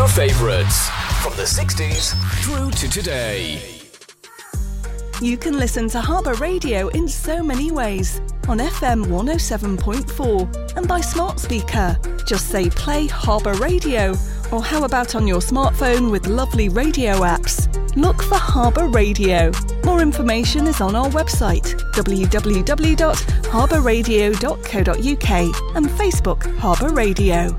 your favourites from the 60s through to today. You can listen to Harbour Radio in so many ways. On FM 107.4 and by smart speaker. Just say play Harbour Radio. Or how about on your smartphone with lovely radio apps? Look for Harbour Radio. More information is on our website, www.harbourradio.co.uk and Facebook Harbour Radio.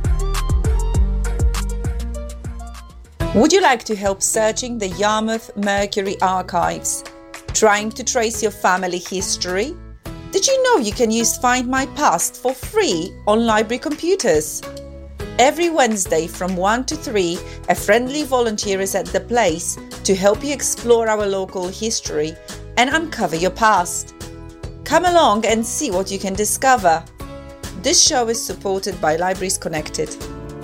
Would you like to help searching the Yarmouth Mercury archives? Trying to trace your family history? Did you know you can use Find My Past for free on library computers? Every Wednesday from 1 to 3, a friendly volunteer is at the place to help you explore our local history and uncover your past. Come along and see what you can discover. This show is supported by Libraries Connected.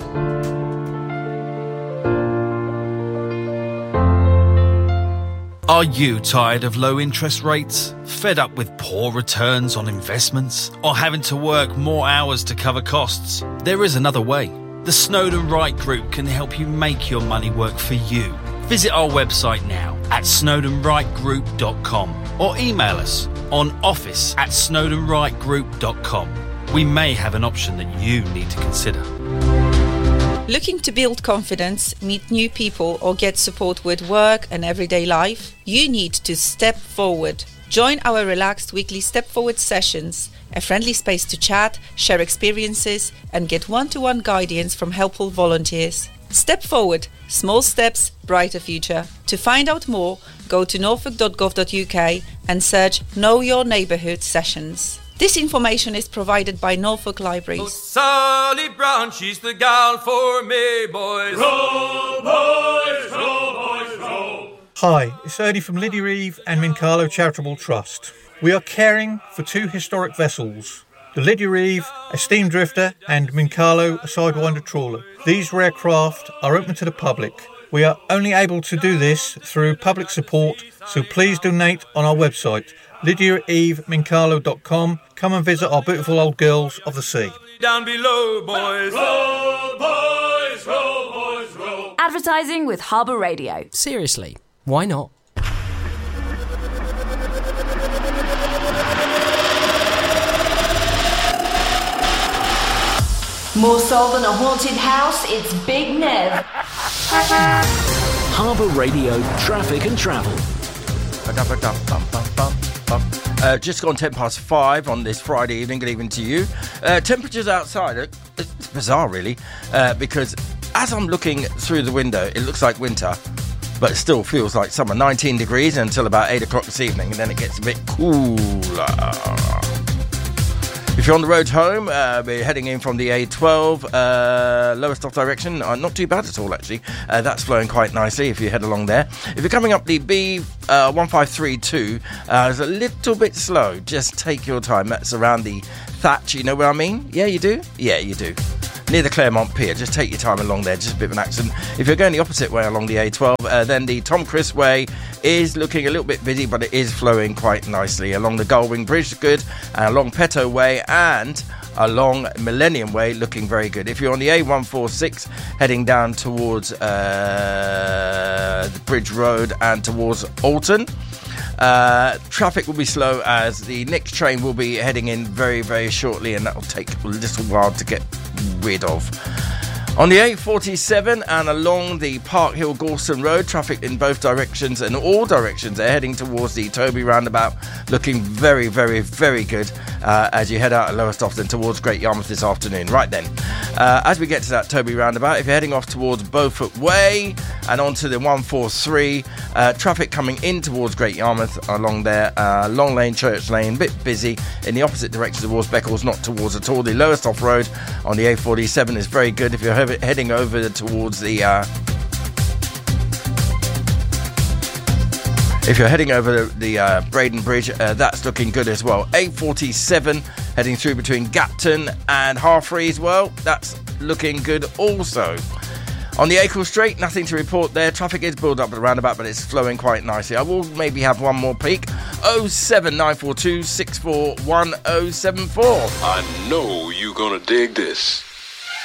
Are you tired of low interest rates? Fed up with poor returns on investments? Or having to work more hours to cover costs? There is another way. The Snowdon Wright Group can help you make your money work for you. Visit our website now at snowdonwrightgroup.com or email us on office@snowdonwrightgroup.com. We may have an option that you need to consider. Looking to build confidence, meet new people or get support with work and everyday life? You need to step forward. Join our relaxed weekly Step Forward sessions, a friendly space to chat, share experiences and get one-to-one guidance from helpful volunteers. Step Forward, small steps, brighter future. To find out more, go to norfolk.gov.uk and search Know Your Neighbourhood sessions. This information is provided by Norfolk Libraries. Oh, Sally Brown, she's the gal for me, boys. Row, boys, row, boys, row. Hi, it's Ernie from Lydia Eve and Mincarlo Charitable Trust. We are caring for two historic vessels, the Lydia Eve, a steam drifter, and Mincarlo, a sidewinder trawler. These rare craft are open to the public. We are only able to do this through public support, so please donate on our website, lydiaevemincarlo.com. Come and visit our beautiful old girls of the sea. Down below, boys. Row, boys, row, boys, row. Advertising with Harbour Radio. Seriously, why not? More soul than a haunted house, it's Big Nev. Harbour Radio Traffic and Travel. Just gone 5:10 on this Friday evening. Good evening to you. Temperatures outside, it's bizarre really, because as I'm looking through the window, it looks like winter, but it still feels like summer. 19 degrees until about 8 o'clock this evening, and then it gets a bit cooler. If you're on the road home, we're heading in from the A12, Lowestoft direction. Not too bad at all, actually. That's flowing quite nicely if you head along there. If you're coming up the B1532, it's a little bit slow. Just take your time. That's around the Thatch. You know what I mean? Yeah, you do? Yeah, you do. Near the Claremont Pier. Just take your time along there. Just a bit of an accident. If you're going the opposite way along the A12, then the Tom Crisp Way is looking a little bit busy, but it is flowing quite nicely. Along the Gullwing Bridge, good. And along Petto Way and along Millennium Way, looking very good. If you're on the A146, heading down towards the Bridge Road and towards Alton, traffic will be slow as the next train will be heading in very, very shortly, and that will take a little while to get rid of. On the A47 and along the Park Hill Gorson Road, traffic in both directions and all directions are heading towards the Toby roundabout, looking very, very, very good as you head out of Lowestoft and towards Great Yarmouth this afternoon. Right then, as we get to that Toby roundabout, if you're heading off towards Beaufort Way and onto the 143, traffic coming in towards Great Yarmouth along there, Long Lane, Church Lane, a bit busy in the opposite direction towards Beccles, not towards at all. The Lowestoft Road on the A47 is very good if you're heading over towards the Braden Bridge, that's looking good as well. A47 heading through between Gapton and Harfree as well, that's looking good also. On the Acle Straight, nothing to report there. Traffic is built up at the roundabout, but it's flowing quite nicely. I will maybe have one more peak. 07942 641074. I know you're gonna dig this.